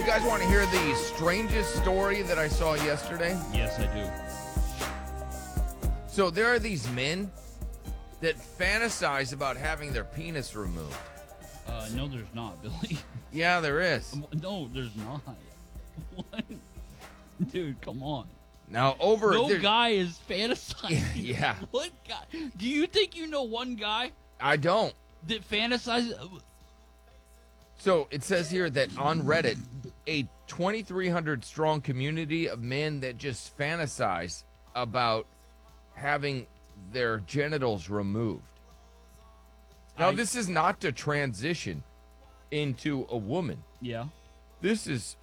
guys want to hear the strangest story that I saw yesterday? Yes, I do. So there are these men that fantasize about having their penis removed. No, there's not, Billy. Yeah, there is. No, there's not. What? Dude, come on. Now, No guy is fantasizing. Yeah. What guy? Do you think you know one guy I don't. that fantasizes? So it says here that on Reddit, a 2,300 strong community of men that just fantasize about having their genitals removed. Now, this is not to transition into a woman. Yeah. This is